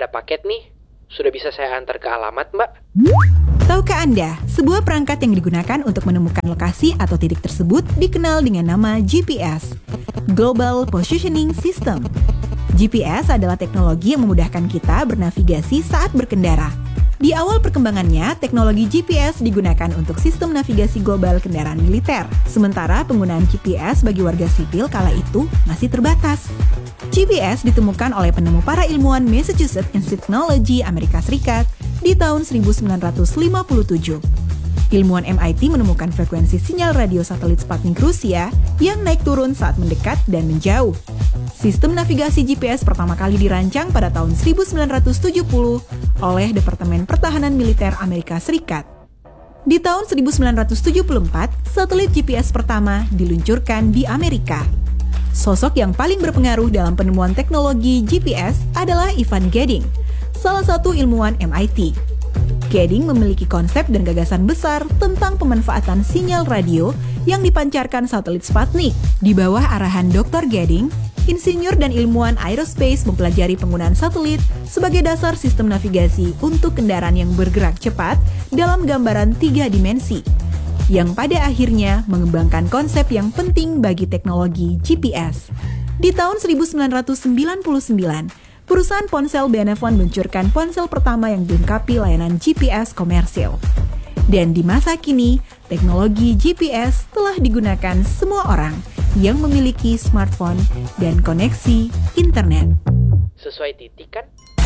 paket nih. Sudah bisa saya antar ke alamat, Mbak. Tahukah Anda, sebuah perangkat yang digunakan untuk menemukan lokasi atau titik tersebut dikenal dengan nama GPS, Global Positioning System. GPS adalah teknologi yang memudahkan kita bernavigasi saat berkendara. Di awal perkembangannya, teknologi GPS digunakan untuk sistem navigasi global kendaraan militer, sementara penggunaan GPS bagi warga sipil kala itu masih terbatas. GPS ditemukan oleh penemu para ilmuwan Massachusetts Institute of Technology Amerika Serikat di tahun 1957. Ilmuwan MIT menemukan frekuensi sinyal radio satelit Sputnik Rusia yang naik turun saat mendekat dan menjauh. Sistem navigasi GPS pertama kali dirancang pada tahun 1970 oleh Departemen Pertahanan Militer Amerika Serikat. Di tahun 1974, satelit GPS pertama diluncurkan di Amerika. Sosok yang paling berpengaruh dalam penemuan teknologi GPS adalah Ivan Gedding, salah satu ilmuwan MIT. Gedding memiliki konsep dan gagasan besar tentang pemanfaatan sinyal radio yang dipancarkan satelit Sputnik. Di bawah arahan Dr. Gedding, insinyur dan ilmuwan aerospace mempelajari penggunaan satelit sebagai dasar sistem navigasi untuk kendaraan yang bergerak cepat dalam gambaran 3 dimensi, yang pada akhirnya mengembangkan konsep yang penting bagi teknologi GPS. Di tahun 1999, perusahaan ponsel Benefone meluncurkan ponsel pertama yang dilengkapi layanan GPS komersil. Dan di masa kini, teknologi GPS telah digunakan semua orang yang memiliki smartphone dan koneksi internet. Sesuai titik kan?